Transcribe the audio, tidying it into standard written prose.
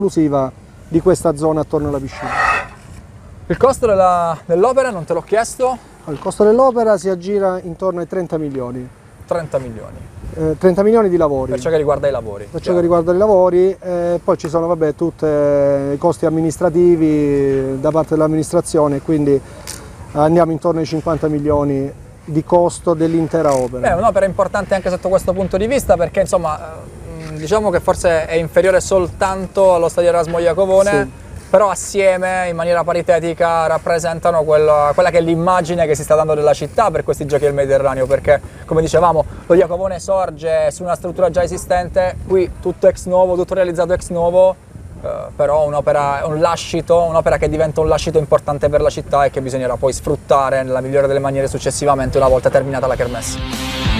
esclusiva di questa zona attorno alla piscina. Il costo dell'opera non te l'ho chiesto? Il costo dell'opera si aggira intorno ai 30 milioni. 30 milioni. 30 milioni di lavori. Per ciò che riguarda i lavori. Per ciò che riguarda i lavori, poi ci sono tutti i costi amministrativi da parte dell'amministrazione, quindi andiamo intorno ai 50 milioni di costo dell'intera opera. È un'opera importante anche sotto questo punto di vista, perché insomma diciamo che forse è inferiore soltanto allo stadio Erasmo Iacovone, sì, però assieme in maniera paritetica rappresentano quella che è l'immagine che si sta dando della città per questi giochi del Mediterraneo, perché come dicevamo lo Iacovone sorge su una struttura già esistente, qui tutto ex novo, tutto realizzato ex novo, però un'opera che diventa un lascito importante per la città e che bisognerà poi sfruttare nella migliore delle maniere successivamente una volta terminata la kermesse.